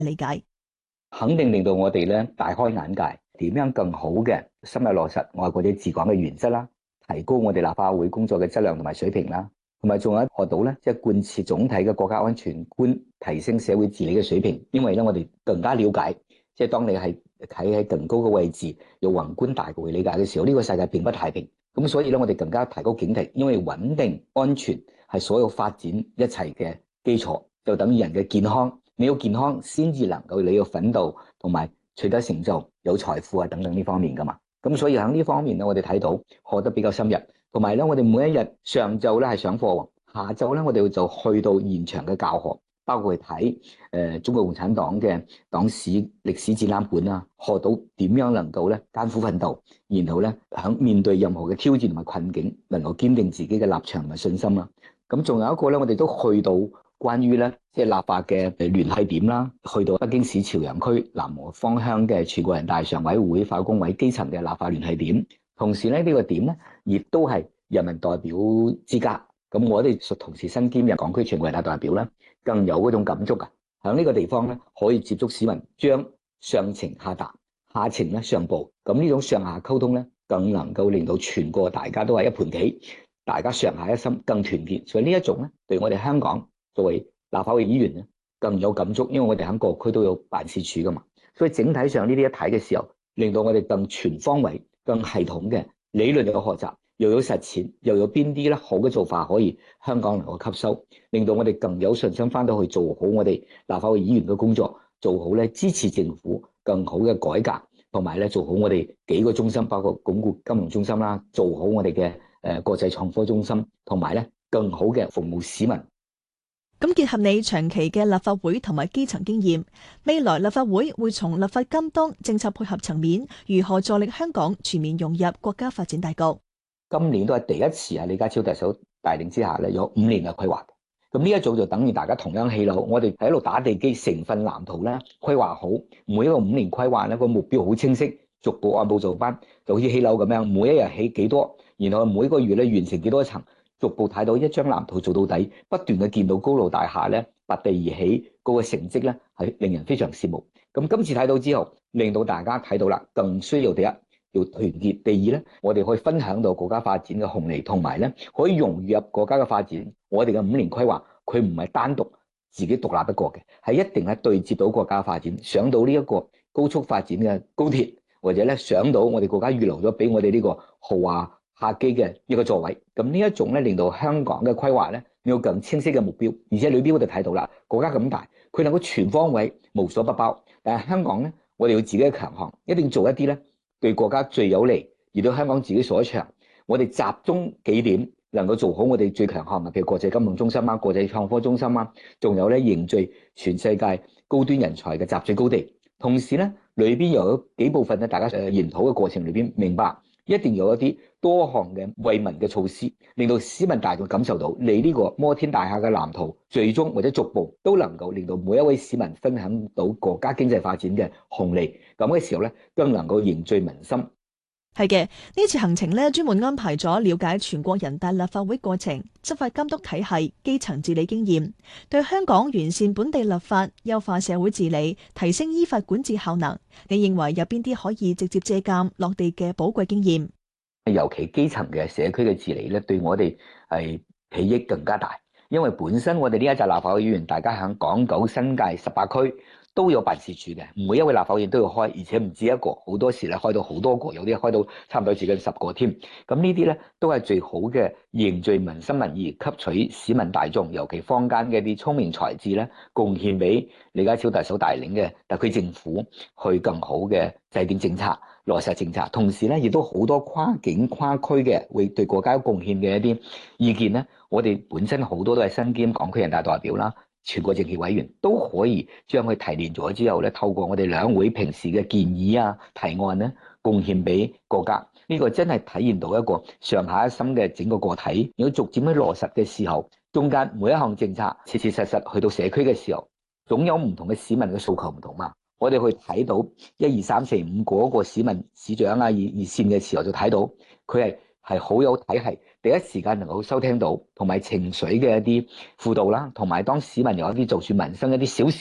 理解。 肯定令到我哋咧大開眼界，點樣更好嘅深入落實愛國者治港嘅原則啦，提高我哋立法會工作嘅質量同埋水平啦，同埋仲有學到咧即係貫徹總體嘅國家安全觀，提升社會治理嘅水平。因為咧我哋更加了解，即係當你係企喺更高嘅位置，有宏觀大局嘅理解嘅時候，呢個世界並不太平。咁所以咧我哋更加提高警惕，因為穩定安全係所有發展一切嘅基礎，就等於人嘅健康。你要健康先至能夠你要奮鬥同埋取得成就、有財富啊等等呢方面噶嘛。咁所以喺呢方面咧，我哋睇到學得比較深入，同埋咧我哋每一日上晝咧係上課，下晝咧我哋就去到現場嘅教學，包括去睇中國共產黨嘅黨史歷史展覽館啦，學到點樣能夠咧艱苦奮鬥，然後咧喺面對任何嘅挑戰同埋困境，能夠堅定自己嘅立場同埋信心啦。咁仲有一個咧，我哋都去到關於咧，即係立法嘅聯繫點啦，去到北京市朝陽區南河坊鄉嘅全國人大常委會法工委基層嘅立法聯繫點，同時咧呢個點咧亦都係人民代表之家。咁我哋同時身兼港區全國人大代表咧，更有嗰種感觸啊！喺呢個地方咧，可以接觸市民，將上情下達，下情咧上報。咁呢種上下溝通咧，更能夠令到全國大家都係一盤棋，大家上下一心，更團結。所以呢一種咧，對我哋香港作為立法會議員咧，更有感觸，因為我哋喺各區都有辦事處噶嘛，所以整體上呢啲一睇嘅時候，令到我哋更全方位、更系統嘅理論有學習，又有實踐，又有邊啲咧好嘅做法可以香港能夠吸收，令到我哋更有信心翻到去做好我哋立法會議員嘅工作，做好咧支持政府更好嘅改革，同埋咧做好我哋幾個中心，包括鞏固金融中心啦，做好我哋嘅國際創科中心，同埋咧更好嘅服務市民。 咁結合你長期嘅立法會同埋基層經驗，未來立法會會從立法監督、政策配合層面，如何助力香港全面融入國家發展大局？ 今年都係第一次喺李家超特首帶領之下咧，有5年嘅規劃。咁呢一組就等於大家同樣起樓，我哋喺度打地基，成份藍圖咧規劃好，每一個5年規劃咧個目標好清晰，逐步按部就班，就好似起樓咁樣，每一日起幾多，然後每個月咧完成幾多層。逐步睇到一張藍圖做到底，不斷嘅見到高樓大廈咧拔地而起，嗰個成績咧係令人非常羨慕。咁今次睇到之後，令到大家睇到啦，更需要第一要團結，第二咧我哋可以分享到國家發展嘅紅利，同埋咧可以融入國家嘅發展。我哋嘅5年規劃，佢唔係單獨自己獨立一個嘅，係一定係對接到國家發展，上到呢一個高速發展嘅高鐵，或者咧上到我哋國家預留咗俾我哋呢個豪華客機嘅一個座位。咁呢一種咧令到香港嘅規劃咧有更清晰嘅目標，而且裏邊我哋睇到啦，國家咁大，佢能夠全方位無所不包。但係香港咧，我哋要自己嘅強項，一定做一啲咧對國家最有利，而對香港自己所長，我哋集中幾點能夠做好我哋最強項嘅，譬如國際金融中心啊、國際創科中心啊，仲有咧凝聚全世界高端人才嘅集聚高地。同時咧，裏邊又有幾部分咧，大家研討嘅過程裏邊明白，一定有一啲多項嘅惠民嘅措施，令到市民大眾感受到你呢個摩天大廈嘅藍圖，最終或者逐步都能夠令到每一位市民分享到國家經濟發展嘅紅利。咁嘅時候咧，更能夠凝聚民心。 係嘅，呢次行程呢，專門安排咗了解全國人大立法會過程、執法監督體系、基層治理經驗，對香港完善本地立法、優化社會治理、提升依法管治效能，你認為有邊啲可以直接借鑑落地嘅寶貴經驗？ 尤其基層嘅社區嘅治理咧，對我哋係裨益更加大，因為本身我哋呢一紮立法會議員，大家喺港九新界18區都有辦事處嘅，每一位立法會議員都要開，而且唔止一個，好多時咧開到好多個，有啲開到差唔多接近10個添。咁呢啲咧都係最好嘅凝聚民心民意，吸取市民大眾，尤其坊間嘅啲聰明才智咧，貢獻俾李家超特首帶領嘅特區政府，去更好嘅制定政策、落實政策。同時咧，亦都好多跨境跨區嘅會對國家有貢獻嘅一啲意見咧，我哋本身好多都係身兼港區人大代表啦。全國政協委員都可以將佢提煉咗之後咧，透過我哋兩會平時嘅建議啊、提案咧，貢獻俾國家。呢個真係體現到一個上下一心嘅整個個體。如果逐漸去落實嘅時候，中間每一項政策切切實實去到社區嘅時候，總有唔同嘅市民嘅訴求唔同嘛。我哋去睇到1、2、3、4、5嗰個市民市長啊、熱線嘅時候，就睇到佢係好有體系。第一時間能夠收聽到，同埋情緒嘅一啲輔導啦，同埋當市民有一啲就算民生一啲小事，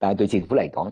但係對政府嚟講，